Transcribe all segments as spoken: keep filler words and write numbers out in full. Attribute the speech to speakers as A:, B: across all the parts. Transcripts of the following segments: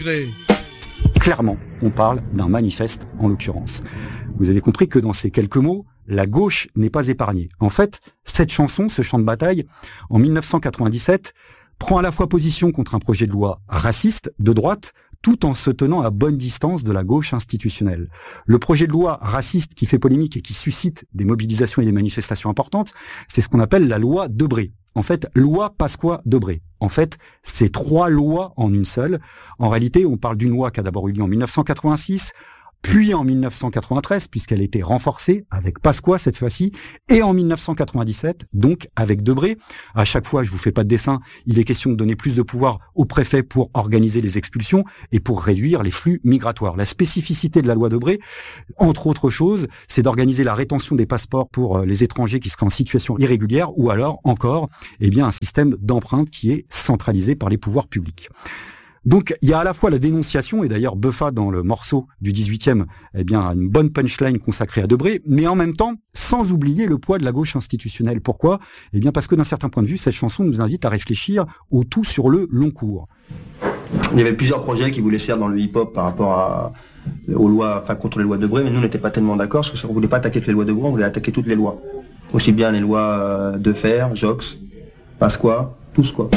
A: Clairement, on parle d'un manifeste en l'occurrence. Vous avez compris que dans ces quelques mots, la gauche n'est pas épargnée. En fait, cette chanson, ce chant de bataille, en mille neuf cent quatre-vingt-dix-sept, prend à la fois position contre un projet de loi raciste de droite, tout en se tenant à bonne distance de la gauche institutionnelle. Le projet de loi raciste qui fait polémique et qui suscite des mobilisations et des manifestations importantes, c'est ce qu'on appelle la loi Debré. En fait, loi Pasqua-Debré. En fait, c'est trois lois en une seule. En réalité, on parle d'une loi qui a d'abord eu lieu en mille neuf cent quatre-vingt-six, puis en mille neuf cent quatre-vingt-treize, puisqu'elle a été renforcée avec Pasqua cette fois-ci, et en mille neuf cent quatre-vingt-dix-sept, donc avec Debré. À chaque fois, je vous fais pas de dessin, il est question de donner plus de pouvoir au préfet pour organiser les expulsions et pour réduire les flux migratoires. La spécificité de la loi Debré, entre autres choses, c'est d'organiser la rétention des passeports pour les étrangers qui seraient en situation irrégulière, ou alors encore, eh bien, un système d'empreinte qui est centralisé par les pouvoirs publics. Donc, il y a à la fois la dénonciation, et d'ailleurs Beufa, dans le morceau du dix-huitième, eh bien, a une bonne punchline consacrée à Debré, mais en même temps, sans oublier le poids de la gauche institutionnelle. Pourquoi ? Eh bien, parce que d'un certain point de vue, cette chanson nous invite à réfléchir au tout sur le long cours.
B: Il y avait plusieurs projets qui voulaient se faire dans le hip-hop par rapport à, aux lois, enfin, contre les lois Debré, mais nous, on n'était pas tellement d'accord, parce qu'on ne voulait pas attaquer que les lois Debré, on voulait attaquer toutes les lois. Aussi bien les lois de Fer, Jox, Pasqua, tous, quoi.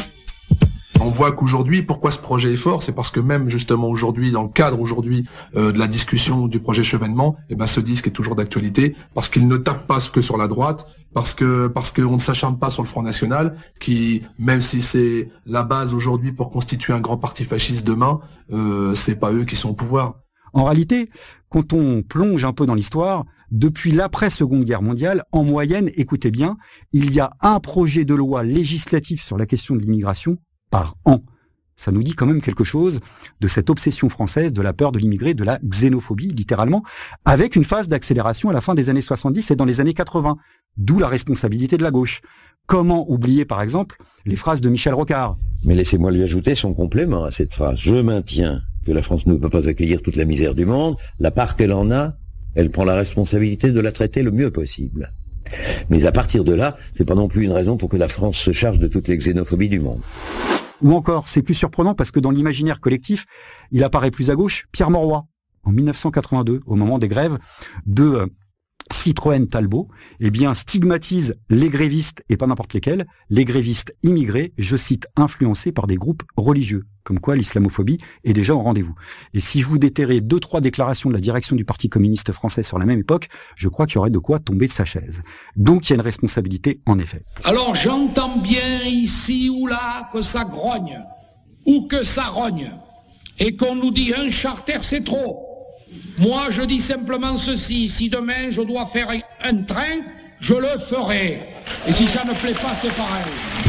C: On voit qu'aujourd'hui, pourquoi ce projet est fort, c'est parce que même justement aujourd'hui, dans le cadre aujourd'hui euh, de la discussion du projet Chevènement, eh ben ce disque est toujours d'actualité parce qu'il ne tape pas que sur la droite, parce que parce qu'on ne s'acharne pas sur le Front National, qui même si c'est la base aujourd'hui pour constituer un grand parti fasciste demain, euh, c'est pas eux qui sont au pouvoir.
A: En réalité, quand on plonge un peu dans l'histoire, depuis l'après-Seconde Guerre mondiale, en moyenne, écoutez bien, il y a un projet de loi législatif sur la question de l'immigration par an. Ça nous dit quand même quelque chose de cette obsession française, de la peur de l'immigré, de la xénophobie, littéralement, avec une phase d'accélération à la fin des années soixante-dix et dans les années quatre-vingts, d'où la responsabilité de la gauche. Comment oublier, par exemple, les phrases de Michel Rocard ?
D: Mais laissez-moi lui ajouter son complément à cette phrase. Je maintiens que la France ne peut pas accueillir toute la misère du monde. La part qu'elle en a, elle prend la responsabilité de la traiter le mieux possible. Mais à partir de là, c'est pas non plus une raison pour que la France se charge de toutes les xénophobies du monde.
A: Ou encore, c'est plus surprenant parce que dans l'imaginaire collectif, il apparaît plus à gauche, Pierre Mauroy, en mille neuf cent quatre-vingt-deux, au moment des grèves de euh, Citroën Talbot, eh bien, stigmatise les grévistes, et pas n'importe lesquels, les grévistes immigrés, je cite, influencés par des groupes religieux. Comme quoi l'islamophobie est déjà au rendez-vous. Et si je vous déterrais deux, trois déclarations de la direction du Parti communiste français sur la même époque, je crois qu'il y aurait de quoi tomber de sa chaise. Donc il y a une responsabilité, en effet.
E: Alors j'entends bien ici ou là que ça grogne, ou que ça rogne, et qu'on nous dit un charter c'est trop. Moi je dis simplement ceci, si demain je dois faire un train, je le ferai. Et si ça ne plaît pas, c'est pareil.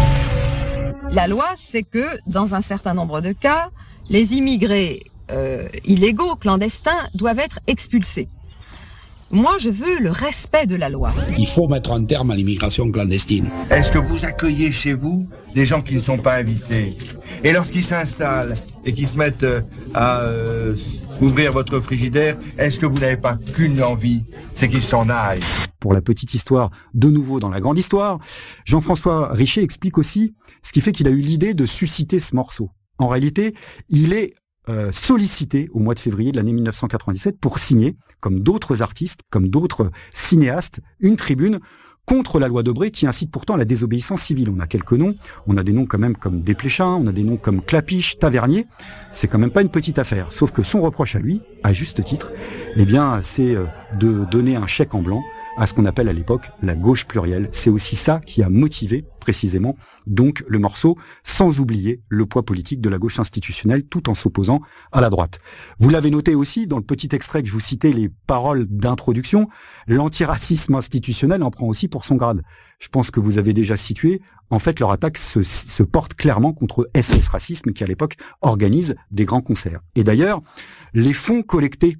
F: La loi, c'est que, dans un certain nombre de cas, les immigrés euh, illégaux, clandestins, doivent être expulsés. Moi, je veux le respect de la loi.
E: Il faut mettre un terme à l'immigration clandestine.
G: Est-ce que vous accueillez chez vous des gens qui ne sont pas invités ? Et lorsqu'ils s'installent et qu'ils se mettent à euh, ouvrir votre frigidaire, est-ce que vous n'avez pas qu'une envie, c'est qu'ils s'en aillent ?
A: Pour la petite histoire, de nouveau dans la grande histoire, Jean-François Richer explique aussi ce qui fait qu'il a eu l'idée de susciter ce morceau. En réalité, il est euh, sollicité au mois de février de l'année mille neuf cent quatre-vingt-dix-sept pour signer, comme d'autres artistes, comme d'autres cinéastes, une tribune contre la loi Debré qui incite pourtant à la désobéissance civile. On a quelques noms, on a des noms quand même comme Desplechin, on a des noms comme Clapiche, Tavernier, c'est quand même pas une petite affaire. Sauf que son reproche à lui, à juste titre, eh bien, c'est de donner un chèque en blanc à ce qu'on appelle à l'époque la gauche plurielle. C'est aussi ça qui a motivé précisément donc le morceau, sans oublier le poids politique de la gauche institutionnelle tout en s'opposant à la droite. Vous l'avez noté aussi dans le petit extrait que je vous citais, les paroles d'introduction, l'antiracisme institutionnel en prend aussi pour son grade. Je pense que vous avez déjà situé, en fait leur attaque se, se porte clairement contre S O S Racisme qui à l'époque organise des grands concerts. Et d'ailleurs, les fonds collectés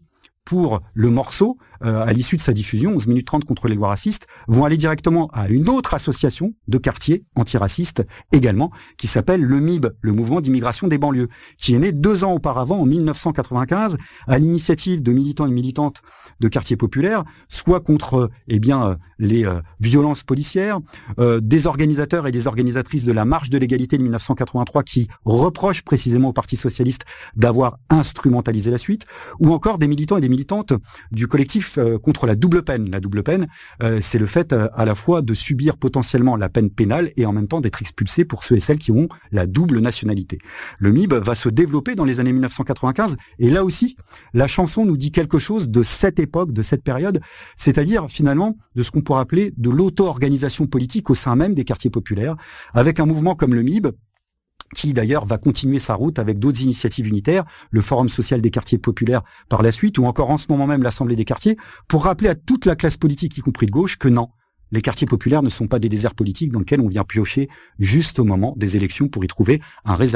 A: pour le morceau, euh, à l'issue de sa diffusion, onze minutes trente contre les lois racistes, vont aller directement à une autre association de quartier antiracistes également, qui s'appelle le M I B, le Mouvement d'immigration des banlieues, qui est né deux ans auparavant, en mille neuf cent quatre-vingt-quinze, à l'initiative de militants et militantes de quartiers populaires, soit contre eh bien euh, les euh, violences policières, euh, des organisateurs et des organisatrices de la marche de l'égalité de mille neuf cent quatre-vingt-trois qui reprochent précisément au Parti socialiste d'avoir instrumentalisé la suite, ou encore des militants et des militantes du collectif euh, contre la double peine. La double peine, euh, c'est le fait euh, à la fois de subir potentiellement la peine pénale et en même temps d'être expulsé pour ceux et celles qui ont la double nationalité. Le M I B va se développer dans les années mille neuf cent quatre-vingt-quinze, et là aussi, la chanson nous dit quelque chose de cette époque, de cette période, c'est-à-dire finalement de ce qu'on pourrait appeler de l'auto-organisation politique au sein même des quartiers populaires, avec un mouvement comme le M I B, qui d'ailleurs va continuer sa route avec d'autres initiatives unitaires, le Forum social des quartiers populaires par la suite, ou encore en ce moment même l'Assemblée des quartiers, pour rappeler à toute la classe politique, y compris de gauche, que non, les quartiers populaires ne sont pas des déserts politiques dans lesquels on vient piocher juste au moment des élections pour y trouver un réservoir.